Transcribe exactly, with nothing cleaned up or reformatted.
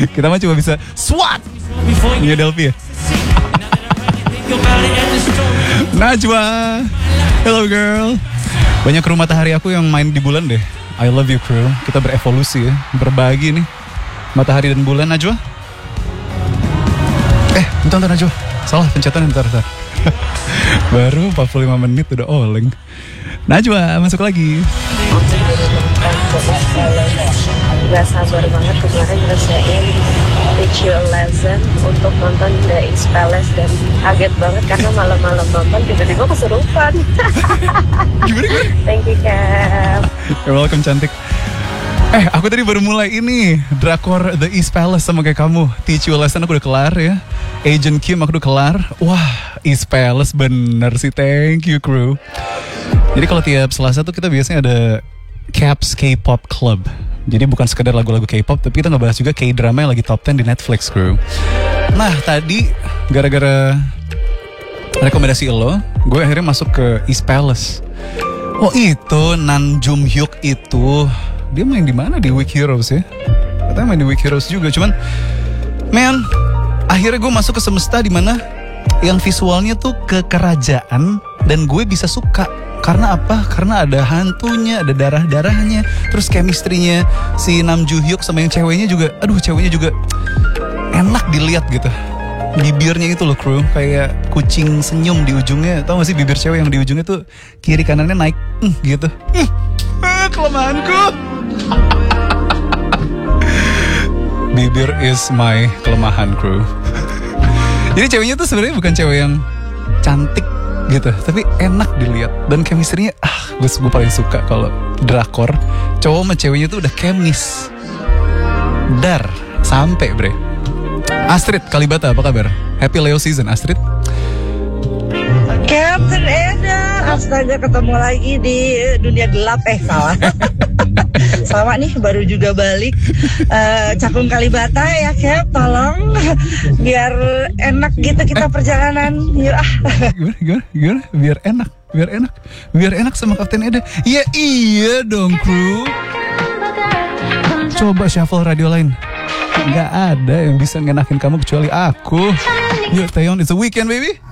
Kita mah cuma bisa SWAT. New Delphi ya. Najwa, hello girl. Banyak kru matahari aku yang main di bulan deh. I love you crew. Kita berevolusi ya, berbagi nih matahari dan bulan. Najwa. Eh, bentar, bentar Najwa. Salah pencetan, bentar, bentar. Baru empat puluh lima menit udah oleng. Najwa, masuk lagi. Gak sabar banget kemarin ngerasain Teach You a Lesson untuk nonton The East Palace. Dan kaget banget karena malam-malam nonton tiba-tiba kesurupan. Gimana, gimana? Thank you, Cap. You're welcome, cantik. Eh, aku tadi baru mulai ini drakor The East Palace sama kayak kamu. Teach You a Lesson aku udah kelar ya. Agent Kim aku udah kelar. Wah, East Palace bener sih. Thank you crew. Jadi kalau tiap Selasa tuh kita biasanya ada Caps K-pop Club. Jadi bukan sekedar lagu-lagu K-pop, tapi kita ngebahas juga K-drama yang lagi top sepuluh di Netflix crew. Nah tadi gara-gara rekomendasi lo, gue akhirnya masuk ke East Palace. Oh itu Nam Jum Hyuk itu, dia main di mana? Di Weak Heroes ya? Katanya main di Weak Heroes juga. Cuman, man, akhirnya gue masuk ke semesta di mana yang visualnya tuh kekerajaan dan gue bisa suka. Karena apa? Karena ada hantunya, ada darah-darahnya, terus chemistry-nya si Nam Joo Hyuk sama yang ceweknya juga, aduh ceweknya juga enak dilihat gitu. Bibirnya itu loh crew, kayak kucing senyum di ujungnya. Tau gak sih bibir cewek yang di ujungnya tuh kiri kanannya naik, mm, gitu. Mm, ah, kelemahanku. Bibir is my kelemahan crew. Jadi ceweknya tuh sebenarnya bukan cewek yang cantik gitu, tapi enak dilihat dan chemistry-nya ah gue gue paling suka kalau drakor cowok sama ceweknya tuh udah chemis dar sampai bre. Astrid Kalibata apa kabar? Happy Leo season Astrid. Captain Eda, astaga ketemu lagi di dunia gelap eh salah. Sama nih baru juga balik uh, Cakung Kalibata ya Cap, tolong biar enak gitu kita perjalanan. Yuk ah. Gimana, gimana, gimana? Biar enak, biar enak, biar enak sama Kapten Eda. Iya iya dong kru. Coba shuffle radio lain. Gak ada yang bisa ngenakin kamu kecuali aku. Yuk Taeyeon, it's a weekend baby.